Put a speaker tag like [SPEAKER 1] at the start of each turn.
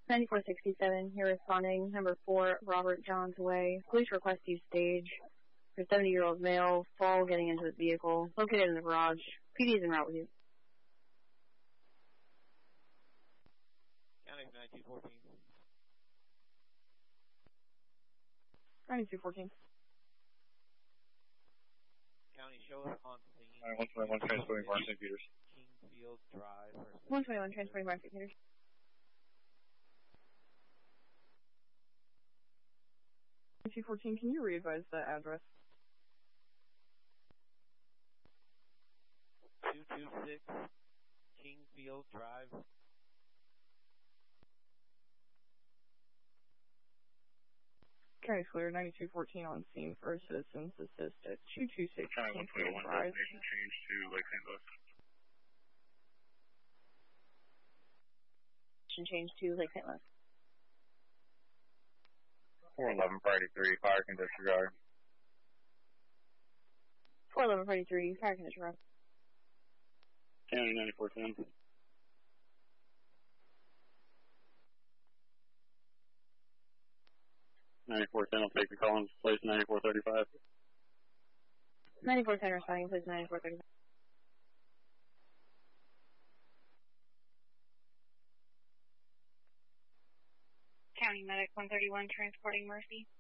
[SPEAKER 1] 9467, here responding, number 4, Robert Johns Way. Police request use stage for 70-year-old male, fall getting into his vehicle, located in the garage. PD is en route with you.
[SPEAKER 2] County 9214.
[SPEAKER 3] 9214.
[SPEAKER 2] County, show us on scene.
[SPEAKER 4] 121, transporting Bar St. Peters.
[SPEAKER 2] Kingfield Drive.
[SPEAKER 1] 121, transporting Bar St. Peters.
[SPEAKER 3] Can you re-advise the address?
[SPEAKER 2] 226 Kingfield Drive.
[SPEAKER 3] County clear, 9214 on scene for a citizen's assist at 226 Kingfield Drive.
[SPEAKER 4] Destination change to Lake St. Louis.
[SPEAKER 1] Change to Lake St. Louis.
[SPEAKER 4] 411 Friday 3, fire can disregard.
[SPEAKER 1] 411 Friday 3, fire can disregard.
[SPEAKER 4] County 9410. 9410, I'll take the call and place 9435.
[SPEAKER 1] 9410 responding, please 9435.
[SPEAKER 5] County Medic 131 transporting Mercy.